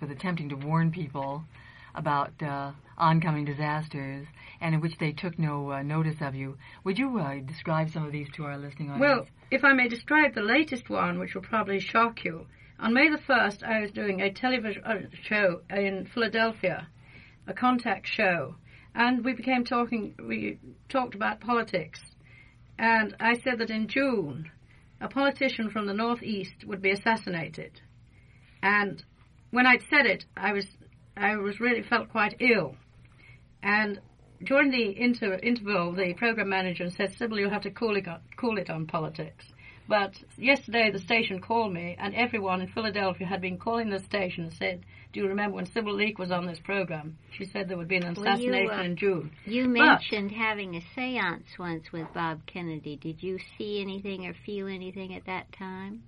with attempting to warn people about oncoming disasters, and in which they took no notice of you. Would you describe some of these to our listening audience? Well, if I may describe the latest one, which will probably shock you. On May the 1st, I was doing a television show in Philadelphia, a contact show, and we talked about politics. And I said that in June, a politician from the Northeast would be assassinated. And when I'd said it, I was really felt quite ill. And during the interval, the program manager said, "Sybil, you'll have to cool it on politics." But yesterday the station called me, and everyone in Philadelphia had been calling the station and said, "Do you remember when Sybil Leek was on this program? She said there would be an assassination in June." You mentioned having a seance once with Bob Kennedy. Did you see anything or feel anything at that time?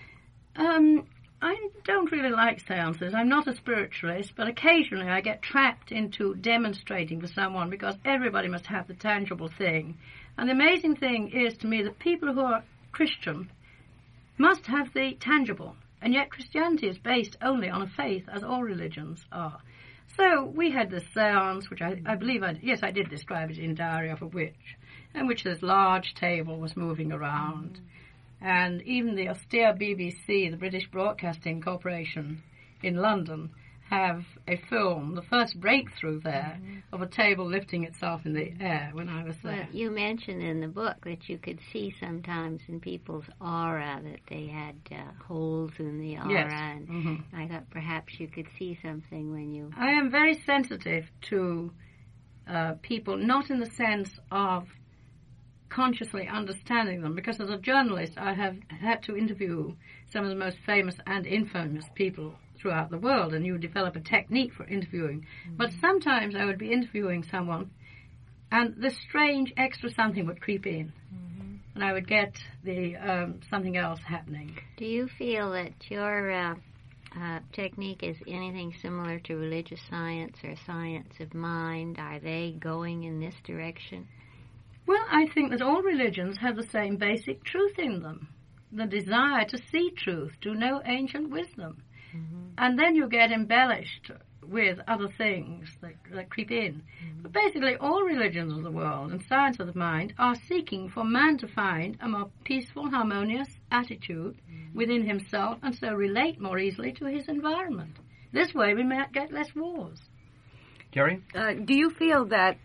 I don't really like seances. I'm not a spiritualist, but occasionally I get trapped into demonstrating for someone because everybody must have the tangible thing. And the amazing thing is to me that people who are Christian must have the tangible, and yet Christianity is based only on a faith, as all religions are. So we had this seance, which I believe, I did describe it in Diary of a Witch, in which this large table was moving around. And even the austere BBC, the British Broadcasting Corporation in London, have a film, the first breakthrough there, of a table lifting itself in the air when I was there. Well, you mentioned in the book that you could see sometimes in people's aura that they had holes in the aura. Yes. And I thought perhaps you could see something when you... I am very sensitive to people, not in the sense of consciously understanding them, because as a journalist I have had to interview some of the most famous and infamous people throughout the world, and you develop a technique for interviewing. But sometimes I would be interviewing someone and this strange extra something would creep in, and I would get the something else happening. Do you feel that your technique is anything similar to religious science or science of mind? Are they going in this direction? Well, I think that all religions have the same basic truth in them, the desire to see truth, to know ancient wisdom. And then you get embellished with other things that creep in. But basically all religions of the world and science of the mind are seeking for man to find a more peaceful, harmonious attitude within himself, and so relate more easily to his environment. This way we might get less wars. Gary? Do you feel that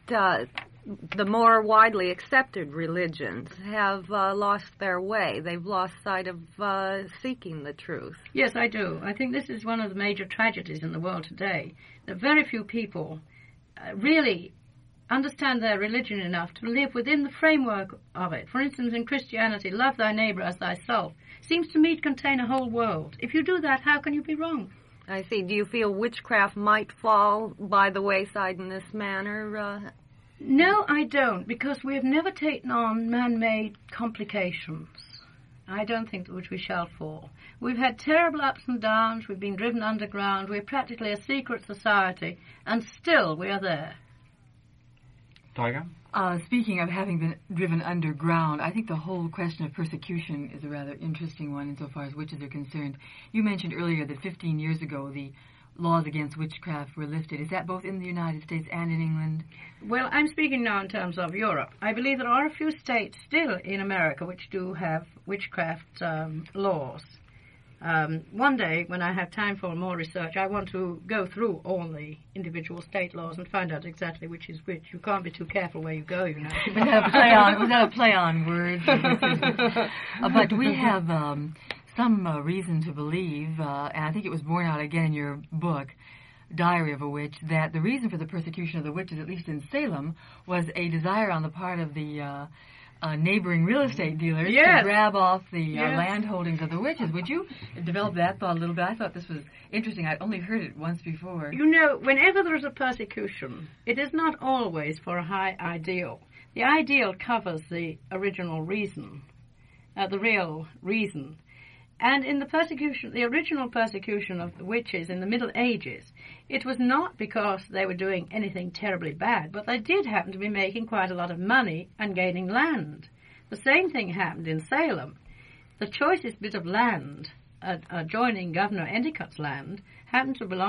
the more widely accepted religions have lost their way? They've lost sight of seeking the truth. Yes, I do. I think this is one of the major tragedies in the world today, that very few people really understand their religion enough to live within the framework of it. For instance, in Christianity, love thy neighbor as thyself seems to me to contain a whole world. If you do that, how can you be wrong? I see. Do you feel witchcraft might fall by the wayside in this manner? No, I don't, because we have never taken on man-made complications. I don't think that which we shall fall. We've had terrible ups and downs, we've been driven underground, we're practically a secret society, and still we are there. Tiger? Speaking of having been driven underground, I think the whole question of persecution is a rather interesting one insofar as witches are concerned. You mentioned earlier that 15 years ago the laws against witchcraft were lifted. Is that both in the United States and in England? Well, I'm speaking now in terms of Europe. I believe there are a few states still in America which do have witchcraft laws. One day, when I have time for more research, I want to go through all the individual state laws and find out exactly which is which. You can't be too careful where you go, you know. Was that a play on words? But we have some reason to believe, and I think it was borne out again in your book, Diary of a Witch, that the reason for the persecution of the witches, at least in Salem, was a desire on the part of the neighboring real estate dealers to grab off the land holdings of the witches. Would you develop that thought a little bit? I thought this was interesting. I'd only heard it once before. You know, whenever there is a persecution, it is not always for a high ideal. The ideal covers the original reason, the real reason. And in the persecution, the original persecution of the witches in the Middle Ages, it was not because they were doing anything terribly bad, but they did happen to be making quite a lot of money and gaining land. The same thing happened in Salem. The choicest bit of land, adjoining Governor Endicott's land, happened to belong